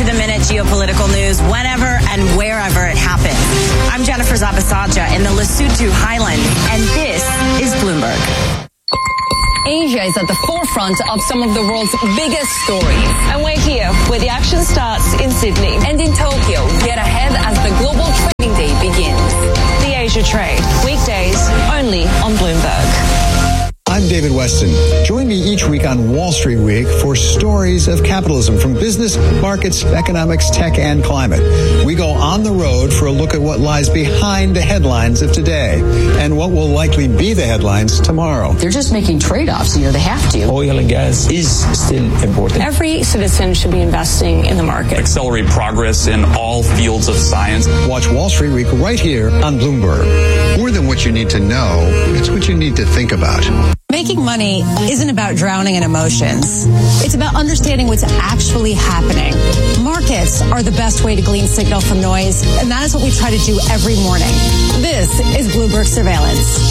up-to-the-minute geopolitical news whenever and wherever it happens. I'm Jennifer Zabasaja in the Lesotho Highlands, and this is Bloomberg. Asia is at the forefront of some of the world's biggest stories. And we're here where the action starts in Sydney. And in Tokyo, get ahead as the global trading day begins. The Asia Trade, weekdays only on Bloomberg. I'm David Weston. Join me each week on Wall Street Week for stories of capitalism from business, markets, economics, tech, and climate. We go on the road for a look at what lies behind the headlines of today and what will likely be the headlines tomorrow. They're just making trade-offs. They have to. Oil and gas is still important. Every citizen should be investing in the market. Accelerate progress in all fields of science. Watch Wall Street Week right here on Bloomberg. More than what you need to know, it's what you need to think about. Making money isn't about drowning in emotions. It's about understanding what's actually happening. Markets are the best way to glean signal from noise, and that is what we try to do every morning. This is Bloomberg Surveillance.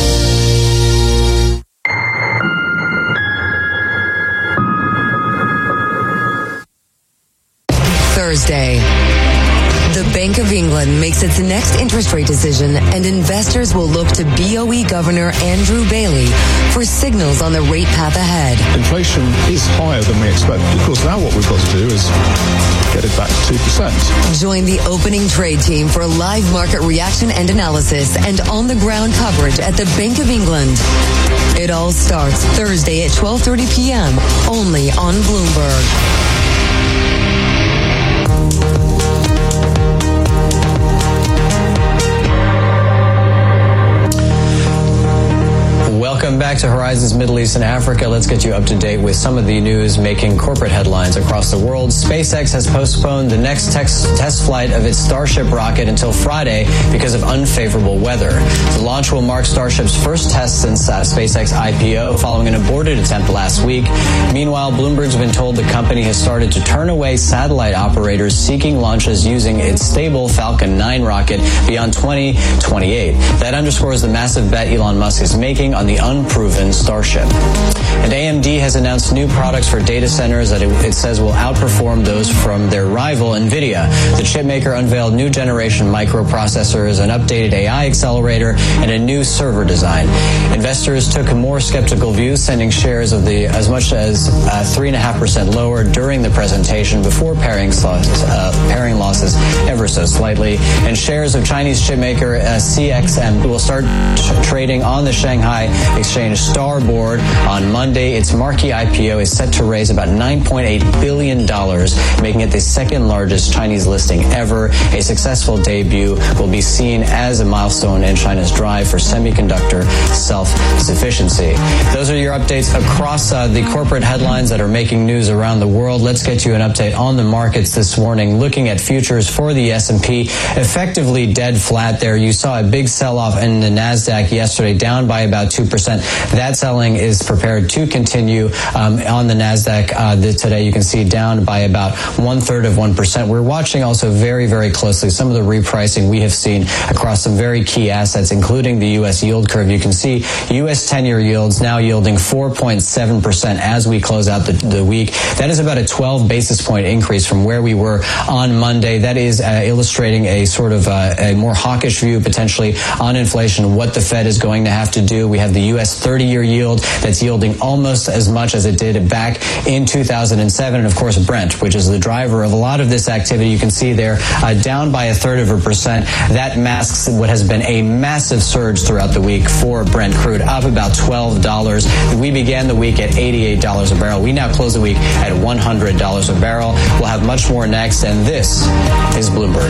Thursday. The Bank of England makes its next interest rate decision, and investors will look to BOE Governor Andrew Bailey for signals on the rate path ahead. Inflation is higher than we expect. Of course, now what we've got to do is get it back to 2%. Join the opening trade team for live market reaction and analysis and on-the-ground coverage at the Bank of England. It all starts Thursday at 12:30 p.m. only on Bloomberg. Welcome back to Horizons Middle East and Africa. Let's get you up to date with some of the news making corporate headlines across the world. SpaceX has postponed the next test flight of its Starship rocket until Friday because of unfavorable weather. The launch will mark Starship's first test since SpaceX IPO following an aborted attempt last week. Meanwhile, Bloomberg's been told the company has started to turn away satellite operators seeking launches using its stable Falcon 9 rocket beyond 2028. That underscores the massive bet Elon Musk is making on the unproven Starship. And AMD has announced new products for data centers that it says will outperform those from their rival NVIDIA. The chipmaker unveiled new generation microprocessors, an updated AI accelerator, and a new server design. Investors took a more skeptical view, sending shares of the as much as 3.5% lower during the presentation before pairing losses ever so slightly. And shares of Chinese chipmaker CXM will start trading on the Shanghai Exchange Starboard on Monday. Its marquee IPO is set to raise about $9.8 billion, making it the second largest Chinese listing ever. A successful debut will be seen as a milestone in China's drive for semiconductor self-sufficiency. Those are your updates across the corporate headlines that are making news around the world. Let's get you an update on the markets this morning. Looking at futures for the S&P, effectively dead flat there. You saw a big sell-off in the NASDAQ yesterday, down by about 2%. That selling is prepared to continue on the NASDAQ today. You can see down by about 1/3%. We're watching also very, very closely some of the repricing we have seen across some very key assets, including the U.S. yield curve. You can see U.S. 10-year yields now yielding 4.7% as we close out the week. That is about a 12 basis point increase from where we were on Monday. That is illustrating a sort of a more hawkish view potentially on inflation, what the Fed is going to have to do. We have the U.S. 30-year yield that's yielding almost as much as it did back in 2007. And, of course, Brent, which is the driver of a lot of this activity. You can see there down by 1/3%. That masks what has been a massive surge throughout the week for Brent crude, up about $12. We began the week at $88 a barrel. We now close the week at $100 a barrel. We'll have much more next, and this is Bloomberg.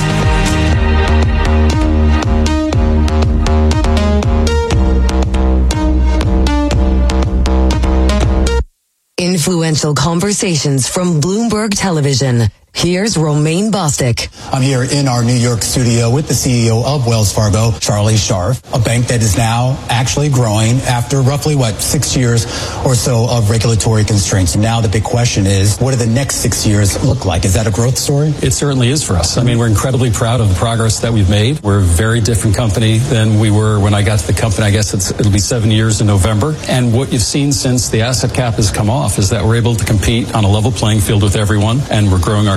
Influential conversations from Bloomberg Television. Here's Romaine Bostick. I'm here in our New York studio with the CEO of Wells Fargo, Charlie Scharf, a bank that is now actually growing after roughly, 6 years or so of regulatory constraints. Now the big question is, what do the next 6 years look like? Is that a growth story? It certainly is for us. I mean, we're incredibly proud of the progress that we've made. We're a very different company than we were when I got to the company. I guess it'll be 7 years in November. And what you've seen since the asset cap has come off is that we're able to compete on a level playing field with everyone, and we're growing our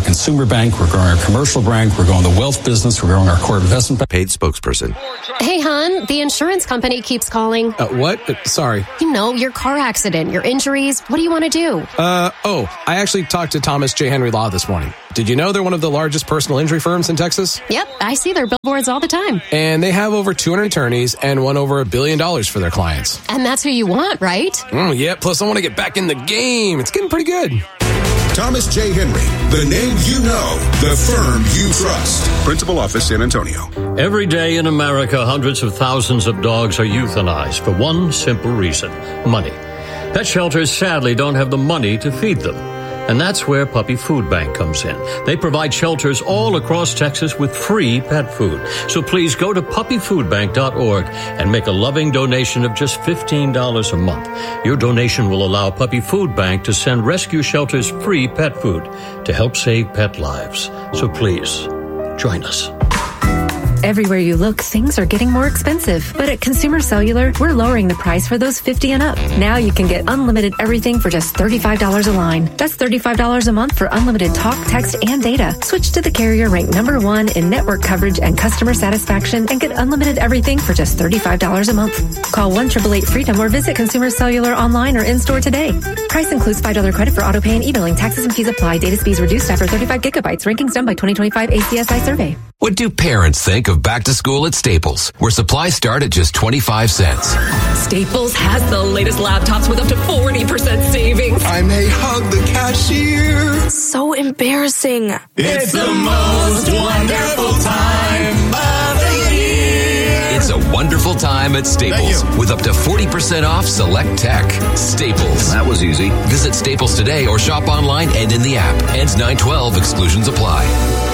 our consumer bank, we're growing our commercial bank, we're growing the wealth business, we're growing our core investment bank. Paid spokesperson. Hey, hon, the insurance company keeps calling. What? Sorry. You know, your car accident, your injuries. What do you want to do? I actually talked to Thomas J. Henry Law this morning. Did you know they're one of the largest personal injury firms in Texas? Yep, I see their billboards all the time. And they have over 200 attorneys and won over $1 billion for their clients. And that's who you want, right? Yeah, plus I want to get back in the game. It's getting pretty good. Thomas J. Henry, the name you know, the firm you trust. Principal Office, San Antonio. Every day in America, hundreds of thousands of dogs are euthanized for one simple reason: money. Pet shelters sadly don't have the money to feed them. And that's where Puppy Food Bank comes in. They provide shelters all across Texas with free pet food. So please go to puppyfoodbank.org and make a loving donation of just $15 a month. Your donation will allow Puppy Food Bank to send rescue shelters free pet food to help save pet lives. So please, join us. Everywhere you look, things are getting more expensive. But at Consumer Cellular, we're lowering the price for those 50 and up. Now you can get unlimited everything for just $35 a line. That's $35 a month for unlimited talk, text, and data. Switch to the carrier ranked #1 in network coverage and customer satisfaction and get unlimited everything for just $35 a month. Call 1-888-FREEDOM or visit Consumer Cellular online or in-store today. Price includes $5 credit for auto pay and e-billing. Taxes and fees apply. Data speeds reduced after 35 gigabytes. Rankings done by 2025 ACSI survey. What do parents think of back to school at Staples, where supplies start at just 25 cents? Staples has the latest laptops with up to 40% savings. I may hug the cashier. So embarrassing. It's the most wonderful time of the year. It's a wonderful time at Staples with up to 40% off select tech. Staples. That was easy. Visit Staples today or shop online and in the app. Ends 9/12. Exclusions apply.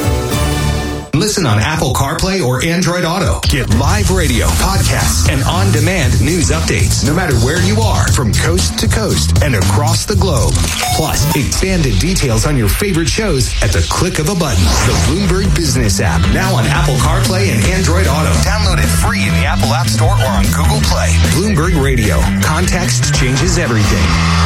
Listen on Apple CarPlay or Android Auto. Get live radio, podcasts, and on-demand news updates no matter where you are from coast to coast and across the globe. Plus, expanded details on your favorite shows at the click of a button. The Bloomberg Business app, now on Apple CarPlay and Android Auto. Download it free in the Apple App Store or on Google Play. Bloomberg Radio. Context changes everything.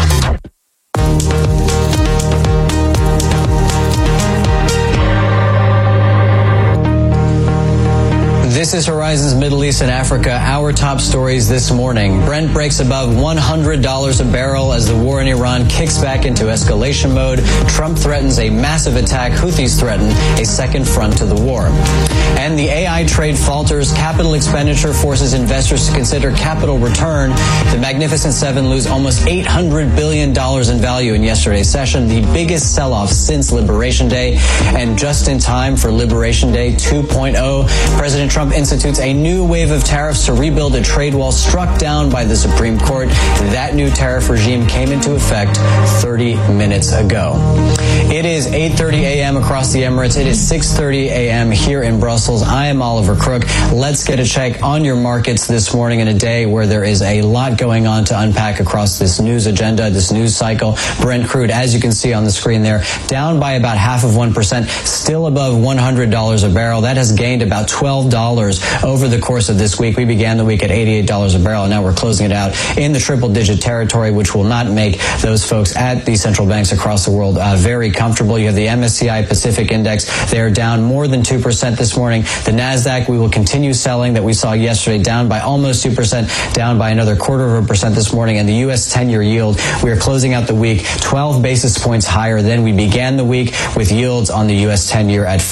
This is Horizons Middle East and Africa. Our top stories this morning. Brent breaks above $100 a barrel as the war in Iran kicks back into escalation mode. Trump threatens a massive attack. Houthis threaten a second front to the war. And the AI trade falters. Capital expenditure forces investors to consider capital return. The Magnificent Seven lose almost $800 billion in value in yesterday's session, the biggest sell-off since Liberation Day. And just in time for Liberation Day 2.0, President Trump institutes a new wave of tariffs to rebuild a trade wall struck down by the Supreme Court. That new tariff regime came into effect 30 minutes ago. It is 8:30 a.m. across the Emirates. It is 6:30 a.m. here in Brussels. I am Oliver Crook. Let's get a check on your markets this morning in a day where there is a lot going on to unpack across this news agenda, this news cycle. Brent crude, as you can see on the screen there, down by about 0.5%, still above $100 a barrel. That has gained about $12 over the course of this week. We began the week at $88 a barrel. Now we're closing it out in the triple-digit territory, which will not make those folks at the central banks across the world very comfortable. You have the MSCI Pacific Index. They are down more than 2% this morning. The NASDAQ, we will continue selling that we saw yesterday, down by almost 2%, down by another 0.25% this morning. And the U.S. 10-year yield, we are closing out the week 12 basis points higher than we began the week, with yields on the U.S. 10-year at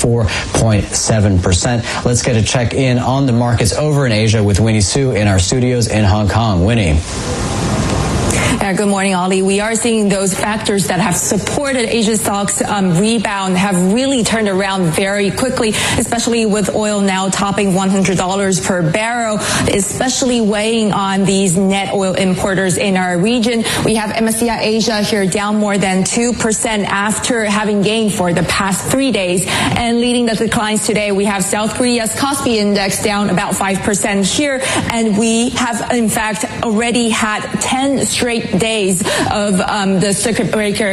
4.7%. Let's get a check in on the markets over in Asia with Winnie Su in our studios in Hong Kong. Winnie. Good morning, Ollie. We are seeing those factors that have supported Asia stocks rebound have really turned around very quickly, especially with oil now topping $100 per barrel, especially weighing on these net oil importers in our region. We have MSCI Asia here down more than 2% after having gained for the past 3 days. And leading the declines today, we have South Korea's Kospi Index down about 5% here. And we have, in fact, already had 10 straight straight days of the circuit breaker,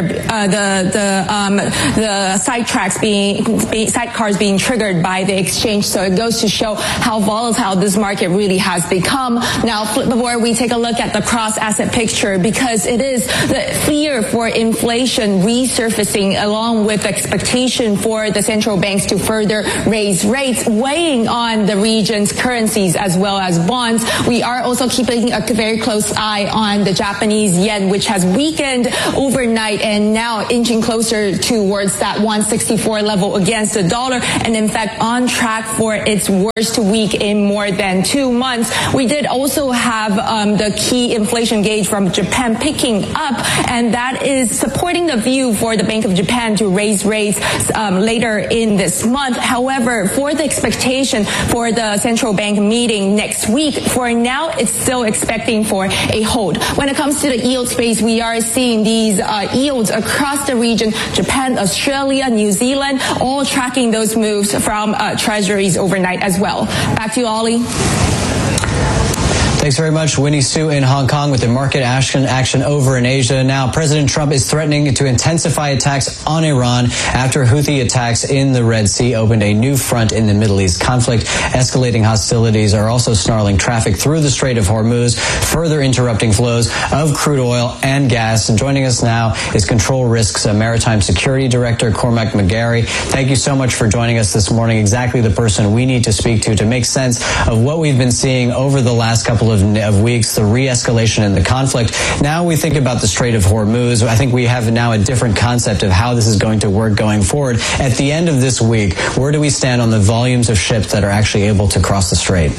the sidecars being triggered by the exchange. So it goes to show how volatile this market really has become. Now, before we take a look at the cross-asset picture, because it is the fear for inflation resurfacing along with expectation for the central banks to further raise rates, weighing on the region's currencies as well as bonds. We are also keeping a very close eye on the Japanese yen, which has weakened overnight and now inching closer towards that 164 level against the dollar, and in fact on track for its worst week in more than 2 months. We did also have the key inflation gauge from Japan picking up, and that is supporting the view for the Bank of Japan to raise rates later in this month. However, for the expectation for the central bank meeting next week, for now it's still expecting for a hold. When it comes to the yield space, we are seeing these yields across the region, Japan, Australia, New Zealand, all tracking those moves from treasuries overnight as well. Back to you, Ollie. Thanks very much, Winnie Su in Hong Kong with the market action over in Asia. Now, President Trump is threatening to intensify attacks on Iran after Houthi attacks in the Red Sea opened a new front in the Middle East conflict. Escalating hostilities are also snarling traffic through the Strait of Hormuz, further interrupting flows of crude oil and gas. And joining us now is Control Risks Maritime Security Director Cormac McGarry. Thank you so much for joining us this morning. Exactly the person we need to speak to make sense of what we've been seeing over the last couple of weeks, the re-escalation in the conflict. Now we think about the Strait of Hormuz. I think we have now a different concept of how this is going to work going forward. At the end of this week, where do we stand on the volumes of ships that are actually able to cross the strait?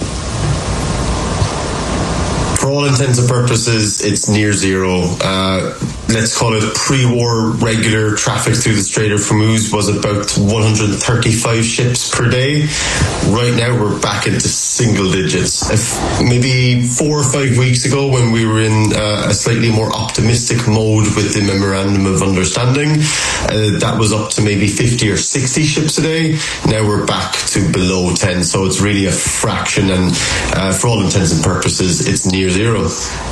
For all intents and purposes, it's near zero. Let's call it pre-war regular traffic through the Strait of Hormuz was about 135 ships per day. Right now, we're back into single digits. Maybe 4 or 5 weeks ago, when we were in a slightly more optimistic mode with the Memorandum of Understanding, that was up to maybe 50 or 60 ships a day. Now we're back to below 10, so it's really a fraction, and for all intents and purposes, it's near zero.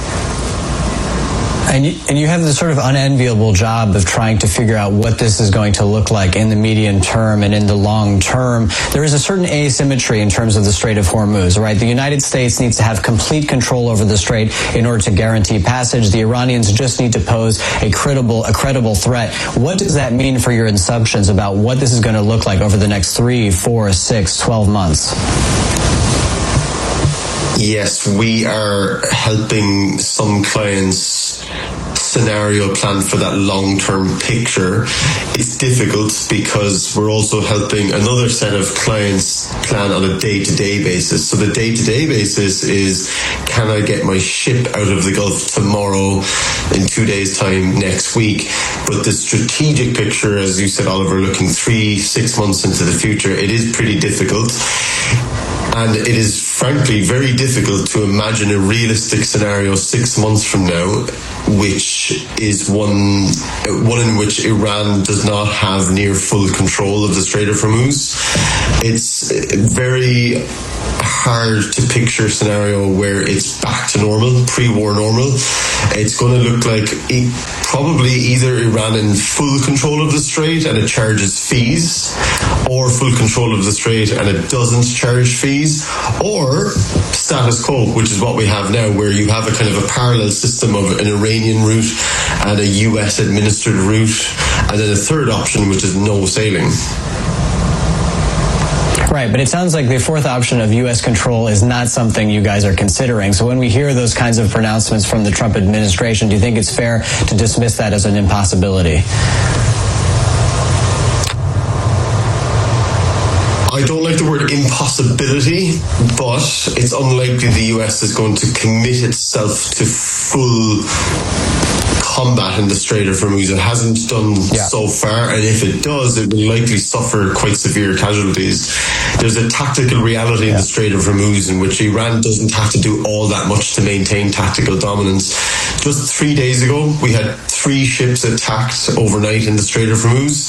And you have this sort of unenviable job of trying to figure out what this is going to look like in the medium term and in the long term. There is a certain asymmetry in terms of the Strait of Hormuz, right? The United States needs to have complete control over the strait in order to guarantee passage. The Iranians just need to pose a credible threat. What does that mean for your assumptions about what this is going to look like over the next 3, 4, 6, 12 months? Yes, we are helping some clients scenario plan for that long-term picture. It's difficult because we're also helping another set of clients plan on a day-to-day basis. So the day-to-day basis is, can I get my ship out of the Gulf tomorrow, in 2 days' time, next week? But the strategic picture, as you said, Oliver, looking 3-6 months into the future, it is pretty difficult. And it is frankly very difficult to imagine a realistic scenario 6 months from now, which is one in which Iran does not have near full control of the Strait of Hormuz. It's very hard to picture a scenario where it's back to normal, pre-war normal. It's going to look like probably either Iran in full control of the strait and it charges fees, or full control of the strait and it doesn't charge fees, or status quo, which is what we have now, where you have a kind of a parallel system of an Iranian route and a US administered route, and then a third option, which is no sailing. Right, but it sounds like the fourth option of U.S. control is not something you guys are considering. So when we hear those kinds of pronouncements from the Trump administration, do you think it's fair to dismiss that as an impossibility? I don't like the word impossibility, but it's unlikely the US is going to commit itself to full combat in the Strait of Hormuz. It hasn't done so far, and if it does, it will likely suffer quite severe casualties. There's a tactical reality in the Strait of Hormuz in which Iran doesn't have to do all that much to maintain tactical dominance. Just 3 days ago, we had 3 ships attacked overnight in the Strait of Hormuz.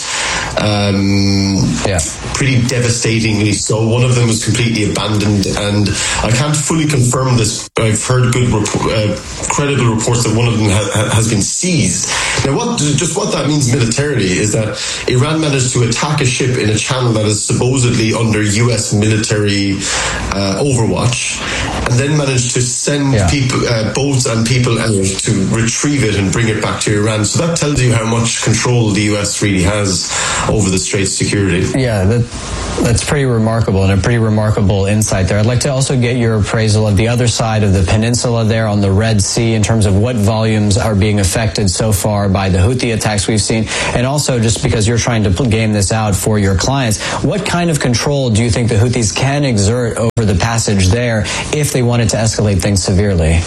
Pretty devastatingly so. One of them was completely abandoned, and I can't fully confirm this. I've heard good, credible reports that one of them has been seized. Now, what that means militarily is that Iran managed to attack a ship in a channel that is supposedly under U.S. military overwatch, and then managed to send people, boats and people out to retrieve it and bring it back to Iran. So that tells you how much control the U.S. really has over the Strait's security. Yeah, that's pretty remarkable, and a pretty remarkable insight there. I'd like to also get your appraisal of the other side of the peninsula there on the Red Sea in terms of what volumes are being affected so far by the Houthi attacks we've seen, and also just because you're trying to game this out for your clients, what kind of control do you think the Houthis can exert over the passage there if they wanted to escalate things severely?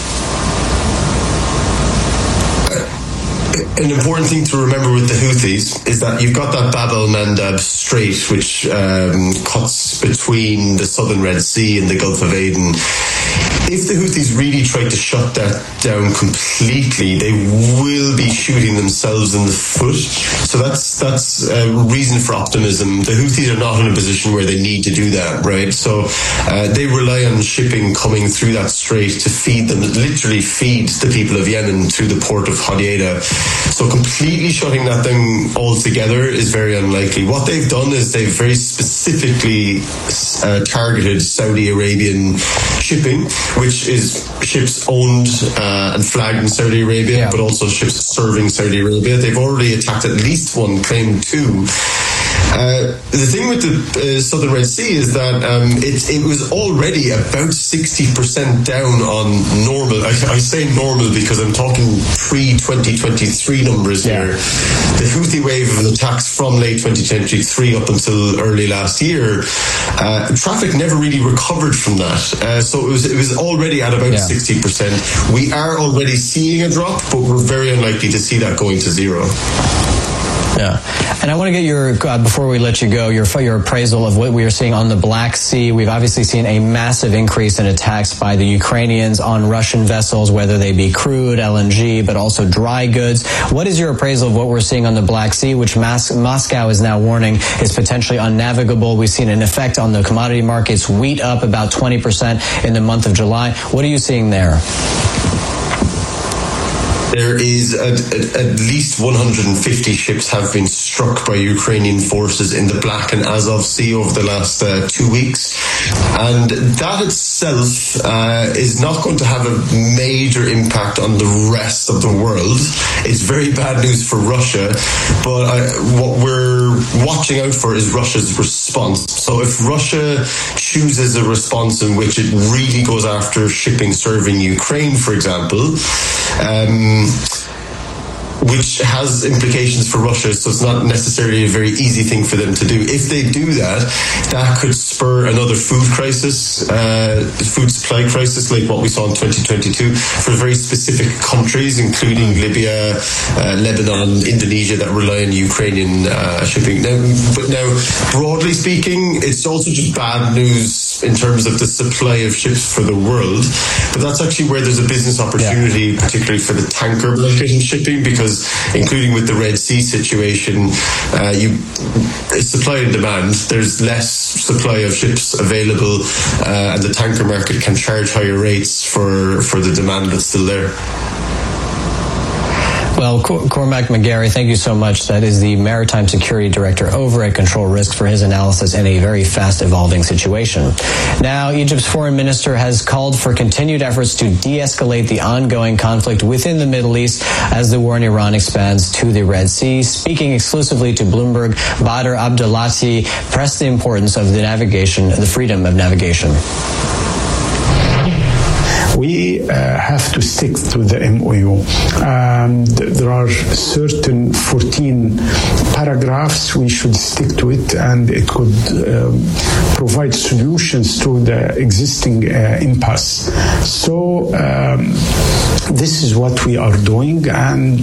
An important thing to remember with the Houthis is that you've got that Bab el-Mandab Strait, which cuts between the southern Red Sea and the Gulf of Aden. If the Houthis really tried to shut that down completely, they will be shooting themselves in the foot. So that's a reason for optimism. The Houthis are not in a position where they need to do that, right? So they rely on shipping coming through that strait to feed them, literally feed the people of Yemen through the port of Hodeidah. So completely shutting that down altogether is very unlikely. What they've done is they've very specifically targeted Saudi Arabian shipping, which is ships owned and flagged in Saudi Arabia, but also ships serving Saudi Arabia. They've already attacked at least one, claimed 2. The thing with the Southern Red Sea is that it was already about 60% down on normal. I say normal because I'm talking pre-2023 numbers here. The Houthi wave of attacks from late 2023 up until early last year, traffic never really recovered from that. So it was already at about 60%. We are already seeing a drop, but we're very unlikely to see that going to zero. Yeah, and I want to get your, before we let you go, your appraisal of what we are seeing on the Black Sea. We've obviously seen a massive increase in attacks by the Ukrainians on Russian vessels, whether they be crude, LNG, but also dry goods. What is your appraisal of what we're seeing on the Black Sea, which Moscow is now warning is potentially unnavigable? We've seen an effect on the commodity markets, wheat up about 20% in the month of July. What are you seeing there? There is at least 150 ships have been struck by Ukrainian forces in the Black and Azov Sea over the last 2 weeks. And that itself is not going to have a major impact on the rest of the world. It's very bad news for Russia, but what we're watching out for is Russia's response. So if Russia chooses a response in which it really goes after shipping serving Ukraine, for example, which has implications for Russia, so it's not necessarily a very easy thing for them to do. If they do that, that could spur another food crisis, food supply crisis, like what we saw in 2022, for very specific countries, including Libya, Lebanon, Indonesia, that rely on Ukrainian shipping. Now, broadly speaking, it's also just bad news in terms of the supply of ships for the world, but that's actually where there's a business opportunity, particularly for the tanker market in shipping, because including with the Red Sea situation, it's supply and demand. There's less supply of ships available, and the tanker market can charge higher rates for the demand that's still there. Well, Cormac McGarry, thank you so much. That is the Maritime Security Director over at Control Risk for his analysis in a very fast-evolving situation. Now, Egypt's foreign minister has called for continued efforts to de-escalate the ongoing conflict within the Middle East as the war in Iran expands to the Red Sea. Speaking exclusively to Bloomberg, Badr Abdulati pressed the importance of the freedom of navigation. We have to stick to the MOU. There are certain 14 paragraphs. We should stick to it, and it could provide solutions to the existing impasse. So this is what we are doing, and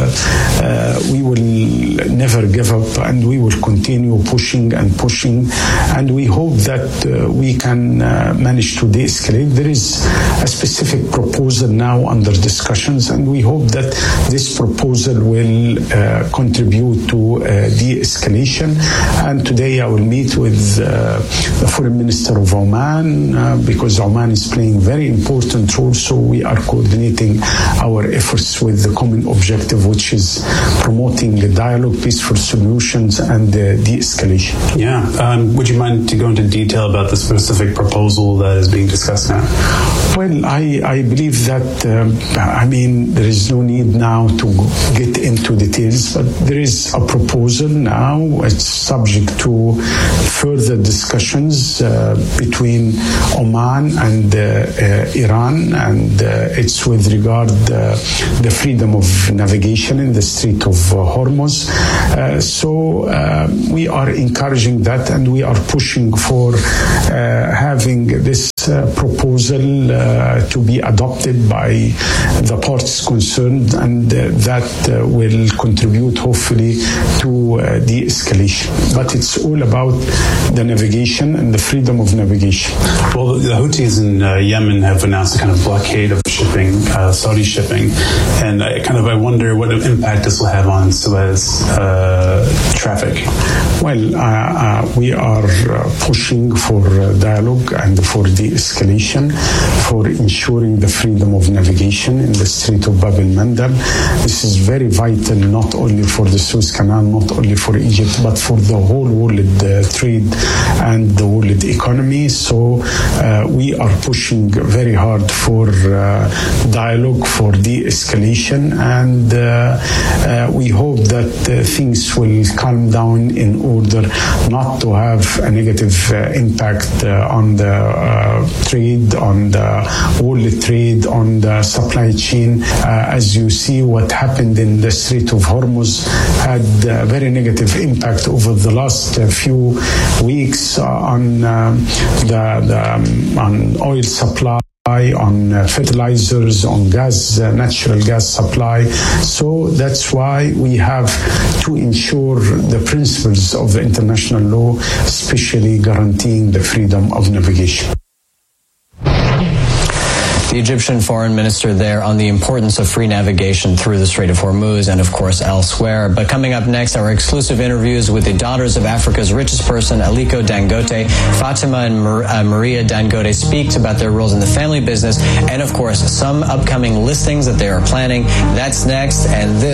we will never give up, and we will continue pushing, and we hope that we can manage to de-escalate. There is a specific proposal now under discussions, and we hope that this proposal will contribute to de-escalation. And today I will meet with the Foreign Minister of Oman because Oman is playing very important role, so we are coordinating our efforts with the common objective, which is promoting the dialogue, peaceful solutions, and de-escalation. Yeah. Would you mind to go into detail about the specific proposal that is being discussed now? Well, I believe that, there is no need now to get into details, but there is a proposal now. It's subject to further discussions between Oman and Iran, and it's with regard the freedom of navigation in the Strait of Hormuz. So we are encouraging that, and we are pushing for having this proposal to be adopted by the parties concerned, and that will contribute hopefully to de-escalation. But it's all about the navigation and the freedom of navigation. Well, the Houthis in Yemen have announced a kind of blockade of shipping, Saudi shipping, and I wonder what impact this will have on Suez traffic. Well, we are pushing for dialogue and for de-escalation, for ensuring the freedom of navigation in the Strait of Bab el-Mandeb. This is very vital, not only for the Suez Canal, not only for Egypt, but for the whole world trade and the world economy. So we are pushing very hard for dialogue, for de-escalation, and we hope that things will calm down in order not to have a negative impact on the trade, on the world trade, on the supply chain. As you see, what happened in the Strait of Hormuz had a very negative impact over the last few weeks on on oil supply, on fertilizers, on gas, natural gas supply. So that's why we have to ensure the principles of the international law, especially guaranteeing the freedom of navigation. The Egyptian foreign minister there on the importance of free navigation through the Strait of Hormuz and, of course, elsewhere. But coming up next, our exclusive interviews with the daughters of Africa's richest person, Aliko Dangote. Fatima and Maria Dangote speak about their roles in the family business and, of course, some upcoming listings that they are planning. That's next, and this